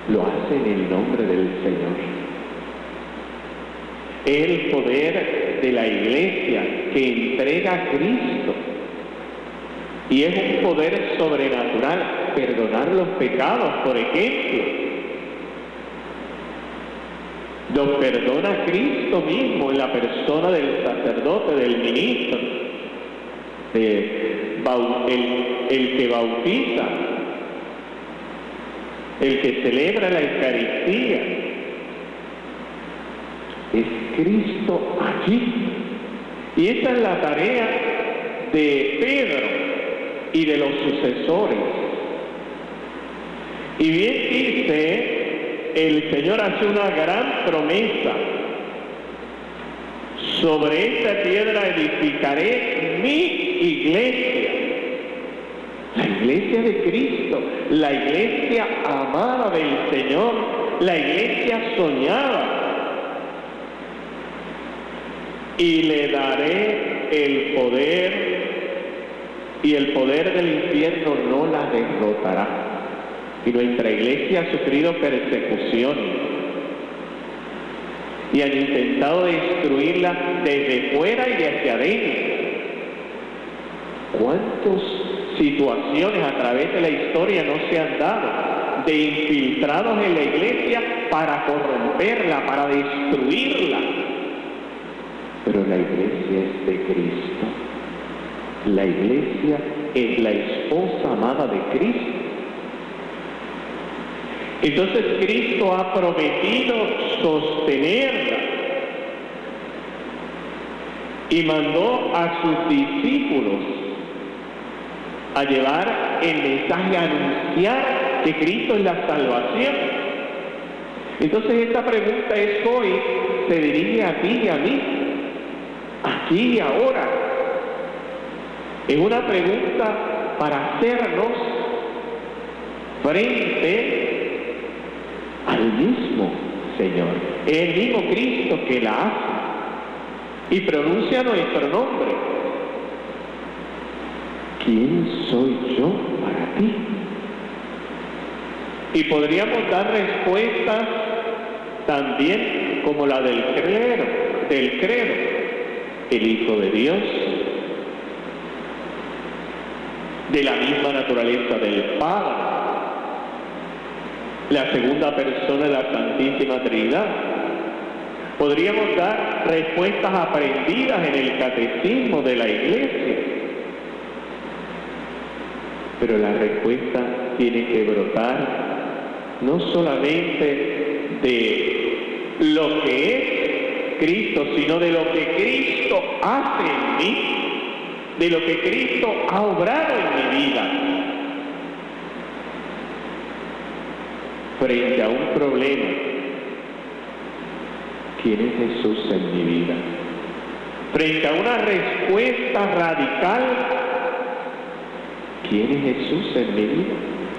lo hace en el nombre del Señor. Es el poder de la Iglesia que entrega a Cristo. Y es un poder sobrenatural, perdonar los pecados, por ejemplo. Los perdona Cristo mismo en la persona del sacerdote, del ministro, el que bautiza, el que celebra la Eucaristía. Es Cristo allí. Y esa es la tarea de Pedro y de los sucesores. Y bien dice, el Señor hace una gran promesa: sobre esta piedra edificaré mi iglesia. La iglesia de Cristo, la iglesia amada del Señor, la iglesia soñada. Y le daré el poder, y el poder del infierno no la derrotará. Y nuestra iglesia ha sufrido persecución y han intentado destruirla desde fuera y desde adentro. ¿Cuántas situaciones a través de la historia no se han dado de infiltrados en la iglesia para corromperla, para destruirla? Pero la iglesia es de Cristo. La iglesia es la esposa amada de Cristo. Entonces Cristo ha prometido sostenerla y mandó a sus discípulos a llevar el mensaje, a anunciar que Cristo es la salvación. Entonces esta pregunta es hoy, se dirige a ti y a mí, aquí y ahora. Es una pregunta para hacernos frente al mismo Señor. Es el mismo Cristo que la hace y pronuncia nuestro nombre. ¿Quién soy yo para ti? Y podríamos dar respuestas también como la del credo, el Hijo de Dios, de la misma naturaleza del Padre, la segunda persona de la Santísima Trinidad. Podríamos dar respuestas aprendidas en el catecismo de la Iglesia, pero la respuesta tiene que brotar no solamente de lo que es Cristo, sino de lo que Cristo hace en mí, de lo que Cristo ha obrado en mi vida. Frente a un problema, ¿quién es Jesús en mi vida? Frente a una respuesta radical, ¿quién es Jesús en mi vida?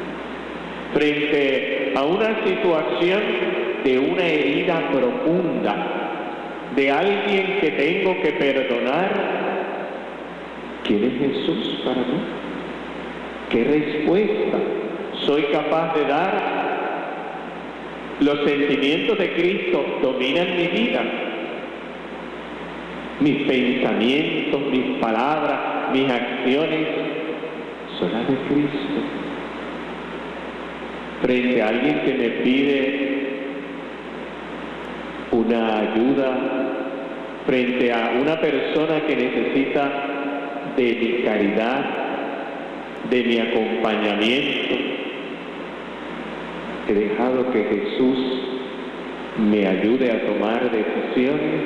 Frente a una situación de una herida profunda, de alguien que tengo que perdonar, ¿quién es Jesús para mí? ¿Qué respuesta soy capaz de dar? Los sentimientos de Cristo dominan mi vida. Mis pensamientos, mis palabras, mis acciones son las de Cristo. Frente a alguien que me pide una ayuda, frente a una persona que necesita de mi caridad, de mi acompañamiento, he dejado que Jesús me ayude a tomar decisiones,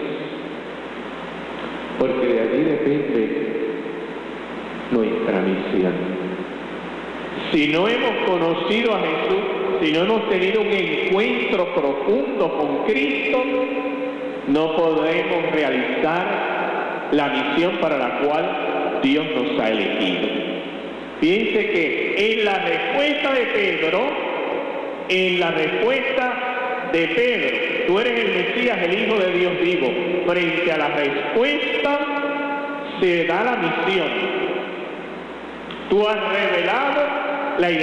porque de allí depende nuestra misión. Si no hemos conocido a Jesús, si no hemos tenido un encuentro profundo con Cristo, no podremos realizar la misión para la cual Dios nos ha elegido. Piense que en la respuesta de Pedro, tú eres el Mesías, el Hijo de Dios vivo. Frente a la respuesta se da la misión. Tú has revelado la identidad